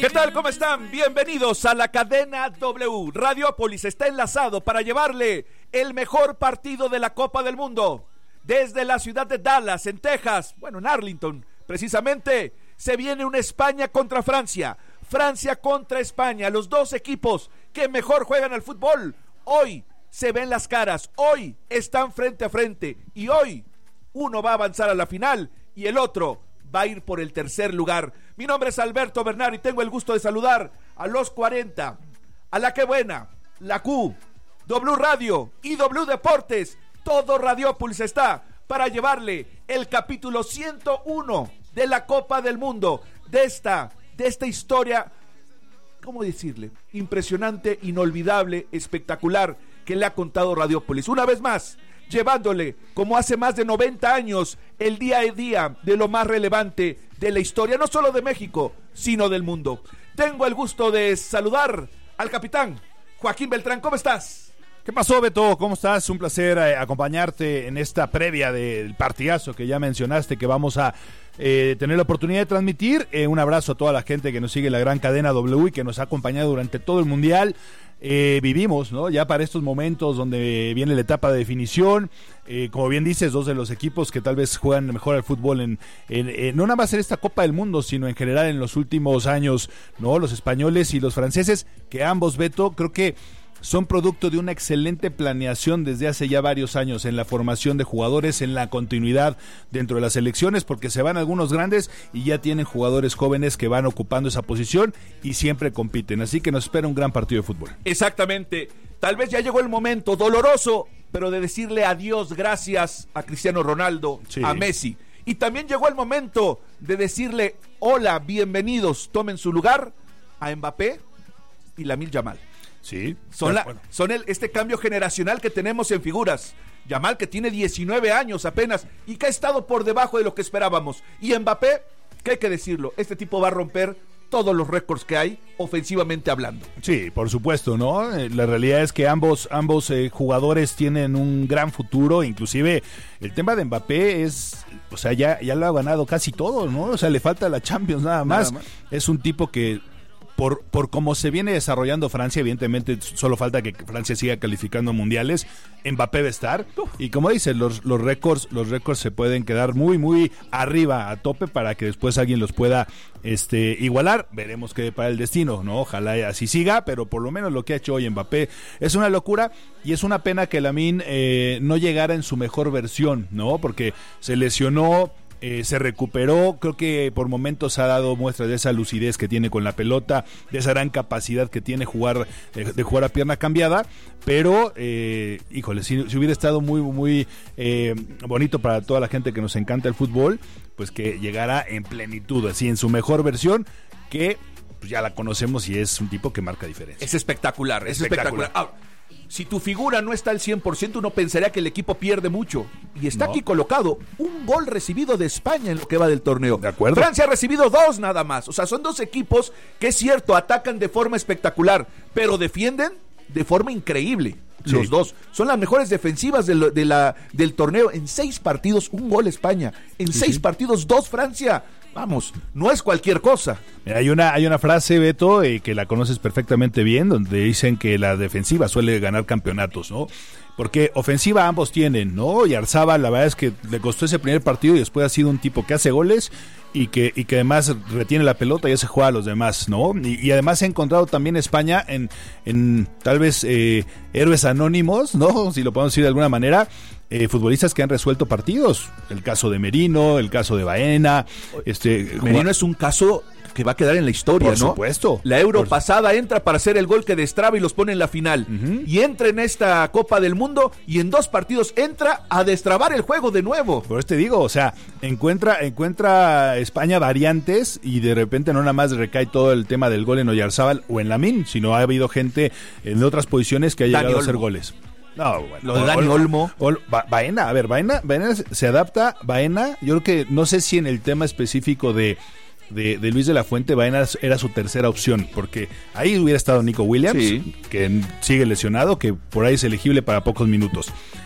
¿Qué tal? ¿Cómo están? Bienvenidos a la cadena W. Radiopolis está enlazado para llevarle el mejor partido de la Copa del Mundo. Desde la ciudad de Dallas, en Texas, en Arlington, precisamente, se viene una España contra Francia. Francia contra España, los dos equipos que mejor juegan al fútbol. Hoy se ven las caras, hoy están frente a frente y hoy uno va a avanzar a la final y el otro va a ir por el tercer lugar. Mi nombre es Alberto Bernal y tengo el gusto de saludar a los 40, a la que buena, la Q, W Radio y W Deportes. Todo Radiopolis está para llevarle el capítulo 101 de la Copa del Mundo, de esta historia, ¿cómo decirle? Impresionante, inolvidable, espectacular, que le ha contado Radiopolis. Una vez más, llevándole, como hace más de 90 años, el día a día de lo más relevante de la historia, no solo de México, sino del mundo. Tengo el gusto de saludar al capitán Joaquín Beltrán. ¿Cómo estás? ¿Qué pasó, Beto? ¿Cómo estás? Un placer acompañarte en esta previa del partidazo que ya mencionaste, que vamos a tener la oportunidad de transmitir. Un abrazo a toda la gente que nos sigue en la gran cadena W y que nos ha acompañado durante todo el Mundial. Vivimos, ¿no? Ya para estos momentos donde viene la etapa de definición, como bien dices, dos de los equipos que tal vez juegan mejor al fútbol no nada más en esta Copa del Mundo, sino en general en los últimos años, ¿no? Los españoles y los franceses, que ambos, Beto, creo que son producto de una excelente planeación desde hace ya varios años en la formación de jugadores, en la continuidad dentro de las selecciones, porque se van algunos grandes y ya tienen jugadores jóvenes que van ocupando esa posición y siempre compiten, así que nos espera un gran partido de fútbol. Exactamente, tal vez ya llegó el momento doloroso, pero de decirle adiós, gracias a Cristiano Ronaldo, sí, a Messi, y también llegó el momento de decirle hola, bienvenidos, tomen su lugar a Mbappé y Lamine Yamal. Sí, son este cambio generacional que tenemos en figuras. Yamal, que tiene 19 años apenas y que ha estado por debajo de lo que esperábamos. Y Mbappé, que hay que decirlo, este tipo va a romper todos los récords que hay ofensivamente hablando. Sí, por supuesto, ¿no? La realidad es que ambos jugadores tienen un gran futuro, inclusive el tema de Mbappé es, o sea, ya lo ha ganado casi todo, ¿no? O sea, le falta la Champions nada más. Es un tipo que por cómo se viene desarrollando Francia, evidentemente solo falta que Francia siga calificando mundiales, Mbappé va a estar, y como dices, los récords se pueden quedar muy, muy arriba, a tope, para que después alguien los pueda igualar. Veremos qué depara el destino, ¿no? Ojalá así siga, pero por lo menos lo que ha hecho hoy Mbappé es una locura, y es una pena que Lamine no llegara en su mejor versión, ¿no? Porque se lesionó, se recuperó, creo que por momentos ha dado muestras de esa lucidez que tiene con la pelota, de esa gran capacidad que tiene de jugar a pierna cambiada, pero si hubiera estado muy, muy bonito para toda la gente que nos encanta el fútbol, pues que llegara en plenitud, así en su mejor versión, que pues ya la conocemos y es un tipo que marca diferencia. Es espectacular. Ahora, si tu figura no está al 100%, uno pensaría que el equipo pierde mucho. Y está aquí colocado un gol recibido de España en lo que va del torneo. De acuerdo. Francia ha recibido 2 nada más. O sea, son 2 equipos que es cierto, atacan de forma espectacular, pero defienden de forma increíble. Sí. Los dos son las mejores defensivas del torneo. En 6 partidos, 1 gol España. En 6 partidos, 2 Francia. Vamos, no es cualquier cosa. Hay una frase, Beto, que la conoces perfectamente bien, donde dicen que la defensiva suele ganar campeonatos, ¿no? Porque ofensiva ambos tienen, ¿no? Y Arzabal, la verdad es que le costó ese primer partido y después ha sido un tipo que hace goles y que además retiene la pelota y ya se juega a los demás, ¿no? Y además he encontrado también España en tal vez héroes anónimos, ¿no? Si lo podemos decir de alguna manera, futbolistas que han resuelto partidos. El caso de Merino, el caso de Baena. Merino es un caso que va a quedar en la historia, por ¿no? Por supuesto. La Euro pasada entra para hacer el gol que destraba y los pone en la final. Uh-huh. Y entra en esta Copa del Mundo y en 2 partidos entra a destrabar el juego de nuevo. Por eso te digo, o sea, encuentra España variantes y de repente no nada más recae todo el tema del gol en Oyarzábal o en Lamine, sino ha habido gente en otras posiciones que ha llegado a hacer goles. No, bueno, lo de Dani Olmo. Baena se adapta. Baena, yo creo que no sé si en el tema específico de Luis de la Fuente, Baena era su tercera opción, porque ahí hubiera estado Nico Williams, sí, que sigue lesionado, que por ahí es elegible para pocos minutos.